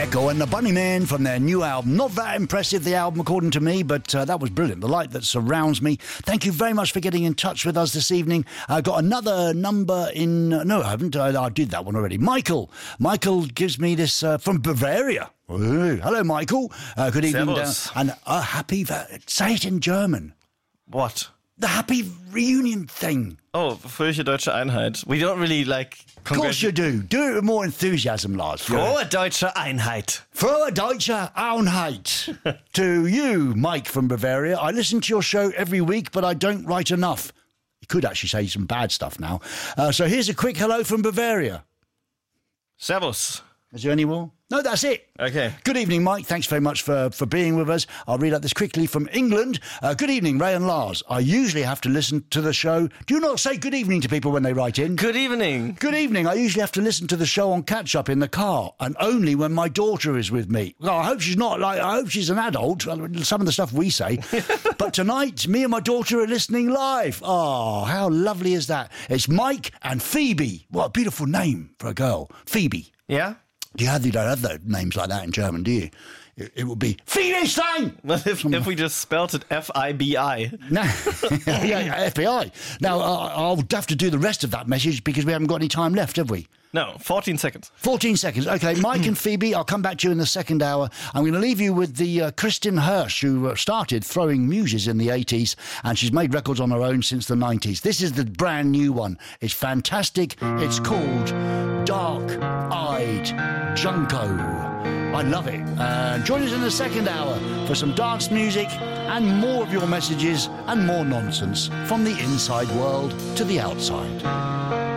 Echo and the Bunnymen from their new album. Not that impressive, the album, according to me, but that was brilliant. The light that surrounds me. Thank you very much for getting in touch with us this evening. I got another number in... No, I haven't. I did that one already. Michael gives me this from Bavaria. Ooh. Hello, Michael. Good evening. And a happy... say it in German. What? The happy reunion thing. Oh, fröhliche deutsche Einheit. We don't really like... Of course you do. Do it with more enthusiasm, Lars. Frohe deutsche Einheit. Frohe deutsche Einheit. To you, Mike from Bavaria. I listen to your show every week, but I don't write enough. You could actually say some bad stuff now. So here's a quick hello from Bavaria. Servus. Is there any more? No, that's it. Okay. Good evening, Mike. Thanks very much for being with us. I'll read out this quickly from England. Good evening, Ray and Lars. I usually have to listen to the show. Do you not say good evening to people when they write in? Good evening. Good evening. I usually have to listen to the show on catch-up in the car, and only when my daughter is with me. Well, I hope she's not I hope she's an adult, some of the stuff we say. But tonight, me and my daughter are listening live. Oh, how lovely is that? It's Mike and Phoebe. What a beautiful name for a girl. Phoebe. Yeah? You don't have those names like that in German, do you? It would be Phoebe-Stein! Well, if we just spelt it F-I-B-I. No, yeah, FBI. Now, I'll have to do the rest of that message because we haven't got any time left, have we? No, 14 seconds. 14 seconds. Okay, Mike and Phoebe, I'll come back to you in the second hour. I'm going to leave you with the Kristin Hirsch, who started throwing muses in the 80s, and she's made records on her own since the 90s. This is the brand new one. It's fantastic. It's called Dark-Eyed Junko. I love it. Join us in the second hour for some dance music and more of your messages and more nonsense from the inside world to the outside.